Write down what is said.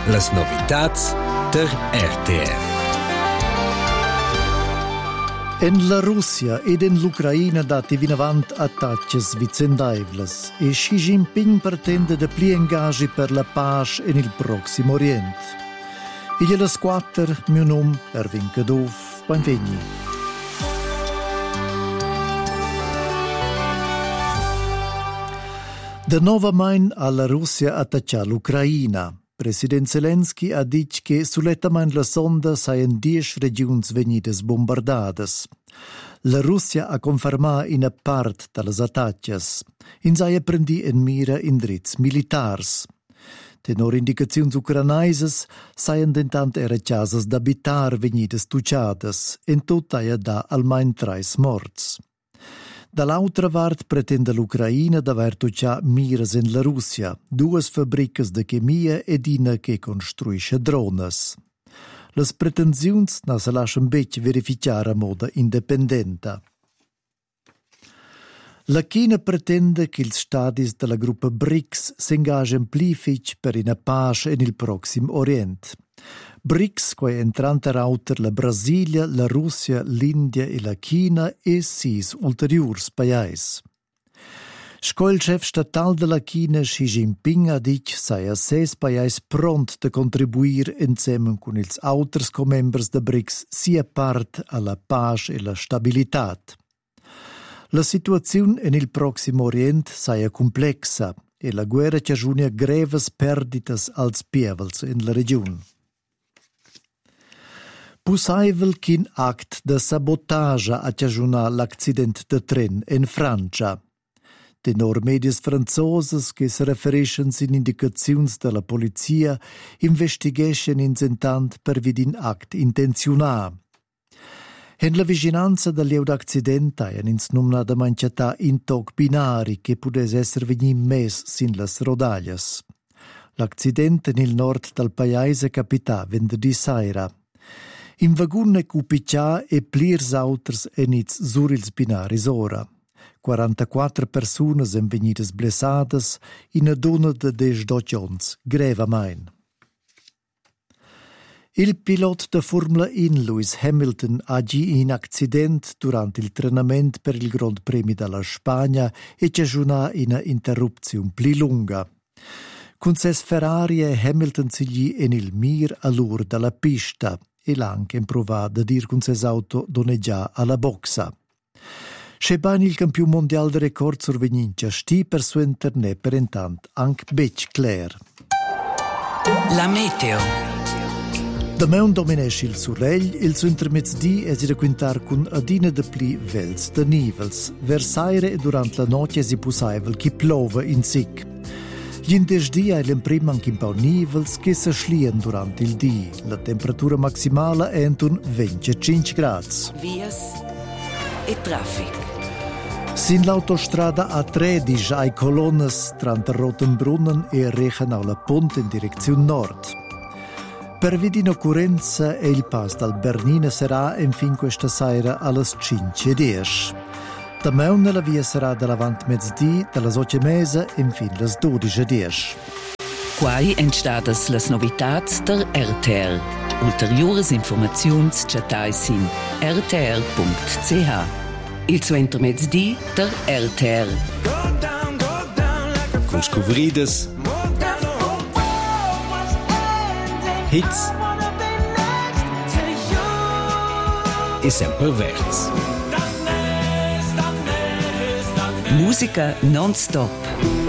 Las novitats der RTR. En la Russia ed en l'Ucraina dati vinavant attacches vicendaivlas e Xi Jinping pretende de pli engagi per la pace en il Proximo Orient. Igl las quatter, mio nom Erwin Cadov, benvegni. De novamain alla Russia attaccia l'Ucraina. President Zelensky ha dit che sull'etamain la sonda saien 10 regions vegnidas bombardadas. La Russia ha confermat ina part dallas attacchas. In saia prendi en mira indrets militars. Tenor indicaziuns ucranaises saien dentant era chasas d'abitar vegnidas tuciadas, en tot aia da almain 3 morts. Dall'altra part pretende l'Ucraina d'aver tucià miras in la Russia, 2 fabbricas de chemia ed ina che construisce drones. Las pretensiuns na se lascian bec verificar a moda independenta. La China pretende che ils stadis della gruppa BRICS s'engagen pli fich per ina pace in il Proxim Orient. BRICS, quai entrante rauter la Brasilia, la Russia, l'India e la China e 6 ulteriurs pajais. Sco il chef statal della China, Xi Jinping, ha dit saia 6 pajais pront de contribuir insieme con ils auters comembers de BRICS sia part alla pace e la stabilitat. La situazione in il Proximo Orient saia complexa e la guerra cagiunia greves perditas als pievels in la region. Pussaivel kin act de sabotage a cagiuna l'accident de tren in Francia. Tenor medias franzoses che se referiscono in indicaziuns della polizia investigescen insentant per vidin act intenzionà. En la viginanza del lieu d'accident haien ins numnada manciatà intog binari che pudes esser vegni mes sin las rodaglias. L'accident in il nord del paese capità venerdì saira. In vagunne cupiccià e plirs auters eniz sur ils binaris ora. 44 personas en vegnidas blessadas, ina donna de 18 ons, grevamain. Il pilot de Formula 1 Lewis Hamilton ha gi in accident durant il trenament per il Grand Premi della Spagna e cagiunà ina interrupziun pli lunga. Con ses Ferrari e Hamilton sigli en il mir all'ur dalla pista e l'ha anche improvato a dir con ses auto doneggià alla boxa. Scheban il campion mondial de record survegnincia sti per su internet per intant anche bec clair. La meteo. Da me un dominesce il surregl, il suo intermezzi è si da quintar con adina de pli vels de nivels. Versaire e durante la notte si pussaivel chi plova in sic. Gli intesdi è l'imprima anche un po' nivels che si schlien durante il dì. La temperatura maximale è intorno 25 gradi. Vias e traffic. Sin l'autostrada A13 ai colonnes tra Rotenbrunnen e Reichenau Ponte in direzione nord. Per via di un'occurrenza è il pass dal Bernina sarà infine questa sera alle 5:10. Da me nella via sarà davanti mezzodì, dalle 8:30 e infine alle 12:10. Quai entstadas las novitats der RTR. Ulteriores informaziuns chatais in rtr.ch. Il suo intermezzi der RTR. Con scobrides, hits e sempre verts. Musica non-stop.